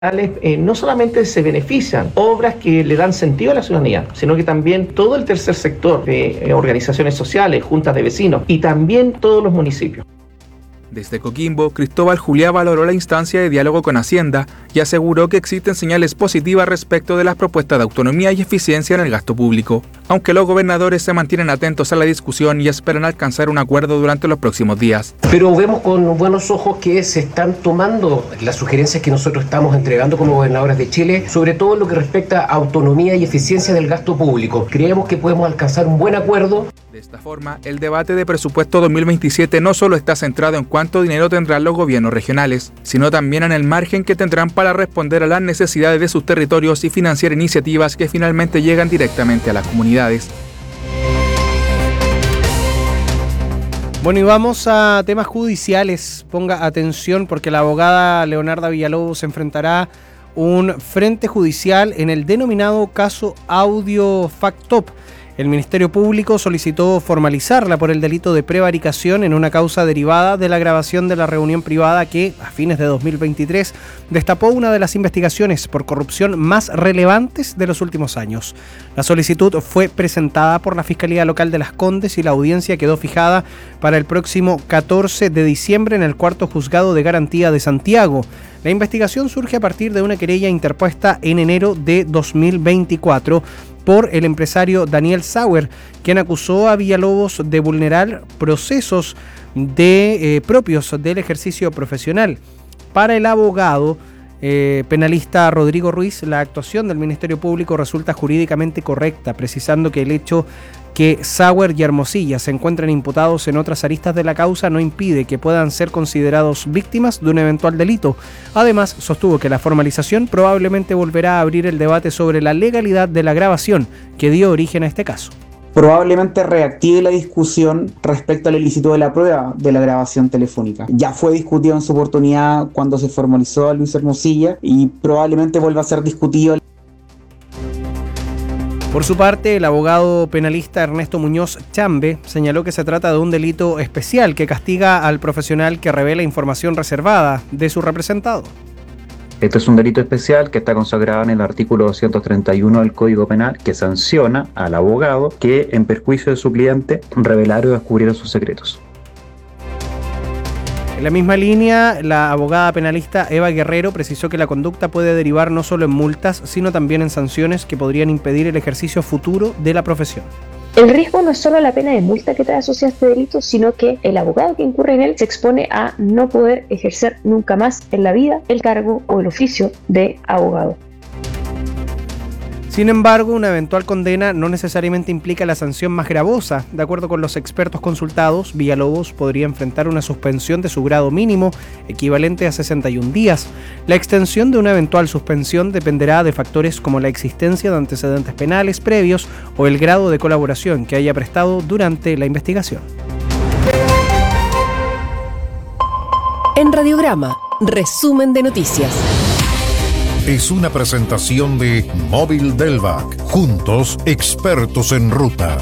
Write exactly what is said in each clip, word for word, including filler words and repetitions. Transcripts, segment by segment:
Eh, no solamente se benefician obras que le dan sentido a la ciudadanía, sino que también todo el tercer sector de eh, organizaciones sociales, juntas de vecinos y también todos los municipios. Desde Coquimbo, Cristóbal Juliá valoró la instancia de diálogo con Hacienda y aseguró que existen señales positivas respecto de las propuestas de autonomía y eficiencia en el gasto público, aunque los gobernadores se mantienen atentos a la discusión y esperan alcanzar un acuerdo durante los próximos días. Pero vemos con buenos ojos que se están tomando las sugerencias que nosotros estamos entregando como gobernadores de Chile, sobre todo en lo que respecta a autonomía y eficiencia del gasto público. Creemos que podemos alcanzar un buen acuerdo. De esta forma, el debate de presupuesto dos mil veintisiete no solo está centrado en cuánto dinero tendrán los gobiernos regionales, sino también en el margen que tendrán para responder a las necesidades de sus territorios y financiar iniciativas que finalmente llegan directamente a las comunidades. Bueno, y vamos a temas judiciales. Ponga atención porque la abogada Leonarda Villalobos se enfrentará un frente judicial en el denominado caso Audio Factop. El Ministerio Público solicitó formalizarla por el delito de prevaricación en una causa derivada de la grabación de la reunión privada que, a fines de dos mil veintitrés, destapó una de las investigaciones por corrupción más relevantes de los últimos años. La solicitud fue presentada por la Fiscalía Local de Las Condes y la audiencia quedó fijada para el próximo catorce de diciembre en el cuarto juzgado de garantía de Santiago. La investigación surge a partir de una querella interpuesta en enero de dos mil veinticuatro por el empresario Daniel Sauer, quien acusó a Villalobos de vulnerar procesos de, eh, propios del ejercicio profesional. Para el abogado eh, penalista Rodrigo Ruiz, la actuación del Ministerio Público resulta jurídicamente correcta, precisando que el hecho que Sauer y Hermosilla se encuentren imputados en otras aristas de la causa no impide que puedan ser considerados víctimas de un eventual delito. Además, sostuvo que la formalización probablemente volverá a abrir el debate sobre la legalidad de la grabación que dio origen a este caso. Probablemente reactive la discusión respecto al ilícito de la prueba de la grabación telefónica. Ya fue discutido en su oportunidad cuando se formalizó a Luis Hermosilla y probablemente vuelva a ser discutido. Por su parte, el abogado penalista Ernesto Muñoz Chambe señaló que se trata de un delito especial que castiga al profesional que revela información reservada de su representado. Esto es un delito especial que está consagrado en el artículo doscientos treinta y uno del Código Penal, que sanciona al abogado que, en perjuicio de su cliente, revelara o descubriera sus secretos. En la misma línea, la abogada penalista Eva Guerrero precisó que la conducta puede derivar no solo en multas, sino también en sanciones que podrían impedir el ejercicio futuro de la profesión. El riesgo no es solo la pena de multa que trae asociada a este delito, sino que el abogado que incurre en él se expone a no poder ejercer nunca más en la vida el cargo o el oficio de abogado. Sin embargo, una eventual condena no necesariamente implica la sanción más gravosa. De acuerdo con los expertos consultados, Villalobos podría enfrentar una suspensión de su grado mínimo, equivalente a sesenta y un días. La extensión de una eventual suspensión dependerá de factores como la existencia de antecedentes penales previos o el grado de colaboración que haya prestado durante la investigación. En Radiograma, resumen de noticias. Es una presentación de Móvil Delvac. Juntos, expertos en ruta.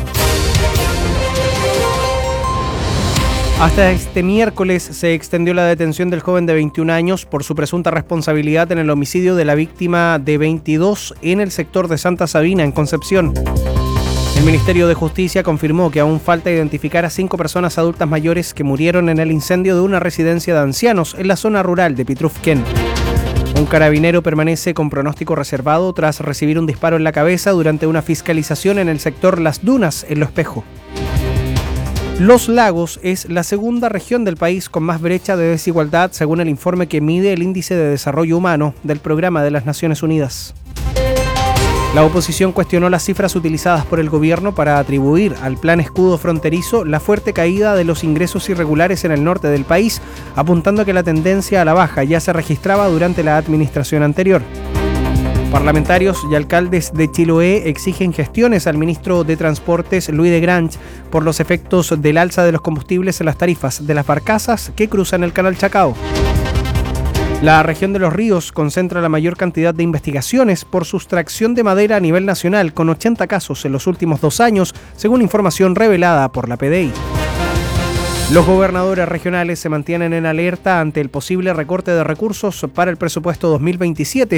Hasta este miércoles se extendió la detención del joven de veintiún años por su presunta responsabilidad en el homicidio de la víctima de veintidós en el sector de Santa Sabina, en Concepción. El Ministerio de Justicia confirmó que aún falta identificar a cinco personas adultas mayores que murieron en el incendio de una residencia de ancianos en la zona rural de Pitrufquén. Un carabinero permanece con pronóstico reservado tras recibir un disparo en la cabeza durante una fiscalización en el sector Las Dunas, en Lo Espejo. Los Lagos es la segunda región del país con más brecha de desigualdad, según el informe que mide el Índice de Desarrollo Humano del Programa de las Naciones Unidas. La oposición cuestionó las cifras utilizadas por el gobierno para atribuir al Plan Escudo Fronterizo la fuerte caída de los ingresos irregulares en el norte del país, apuntando a que la tendencia a la baja ya se registraba durante la administración anterior. Parlamentarios y alcaldes de Chiloé exigen gestiones al ministro de Transportes, Luis de Grange, por los efectos del alza de los combustibles en las tarifas de las barcazas que cruzan el Canal Chacao. La región de Los Ríos concentra la mayor cantidad de investigaciones por sustracción de madera a nivel nacional, con ochenta casos en los últimos dos años, según información revelada por la P D I. Los gobernadores regionales se mantienen en alerta ante el posible recorte de recursos para el presupuesto dos mil veintisiete.